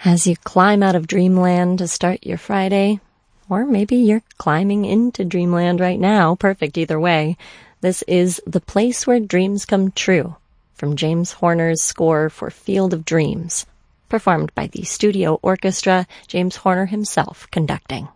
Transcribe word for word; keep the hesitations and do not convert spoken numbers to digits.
As you climb out of dreamland to start your Friday, or maybe you're climbing into dreamland right now, perfect either way, this is The Place Where Dreams Come True from James Horner's score for Field of Dreams, performed by the studio orchestra, James Horner himself conducting.